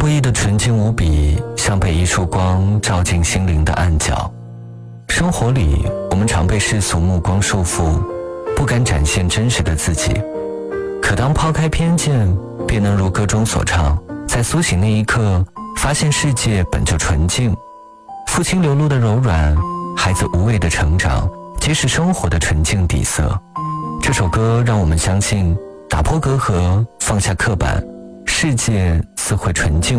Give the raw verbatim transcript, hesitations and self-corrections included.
不易的纯净无比，像被一束光照进心灵的暗角。生活里，我们常被世俗目光束缚，不敢展现真实的自己。可当抛开偏见，便能如歌中所唱，在苏醒那一刻，发现世界本就纯净。父亲流露的柔软，孩子无畏的成长，皆是生活的纯净底色。这首歌让我们相信，打破隔阂，放下刻板，世界自会纯净